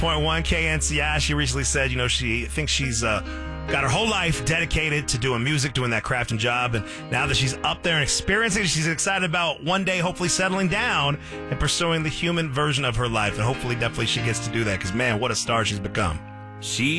106.1 KNCI. She recently said, she thinks she's got her whole life dedicated to doing music, doing that craft and job. And now that she's up there and experiencing it, she's excited about one day hopefully settling down and pursuing the human version of her life. And hopefully, definitely she gets to do that because, man, what a star she's become. She